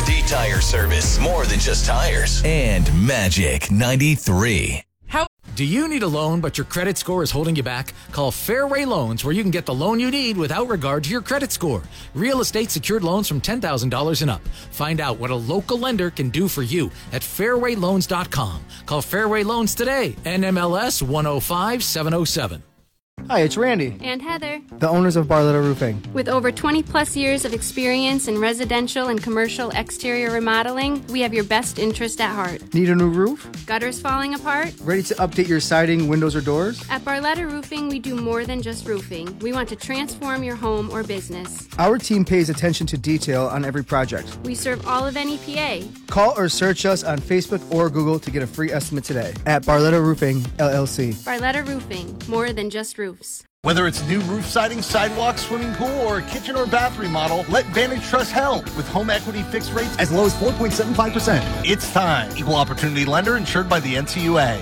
Guaranteed Tire Service. More than just tires. And Magic 93. Do you need a loan but your credit score is holding you back? Call Fairway Loans, where you can get the loan you need without regard to your credit score. Real estate secured loans from $10,000 and up. Find out what a local lender can do for you at fairwayloans.com. Call Fairway Loans today. NMLS 105707. Hi, it's Randy. And Heather. The owners of Barletta Roofing. With over 20 plus years of experience in residential and commercial exterior remodeling, we have your best interest at heart. Need a new roof? Gutters falling apart? Ready to update your siding, windows, or doors? At Barletta Roofing, we do more than just roofing. We want to transform your home or business. Our team pays attention to detail on every project. We serve all of NEPA. Call or search us on Facebook or Google to get a free estimate today at Barletta Roofing, LLC. Barletta Roofing, more than just roofs. Whether it's new roof siding, sidewalk, swimming pool, or a kitchen or bath remodel, let Vantage Trust help with home equity fixed rates as low as 4.75%. It's time. Equal opportunity lender insured by the NCUA.